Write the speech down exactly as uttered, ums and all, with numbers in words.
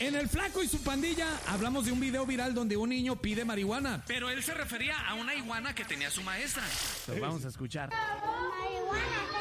En El Flaco y su pandilla hablamos de un video viral donde un niño pide marihuana. Pero él se refería a una iguana que tenía su maestra. Lo vamos a escuchar. Marihuana.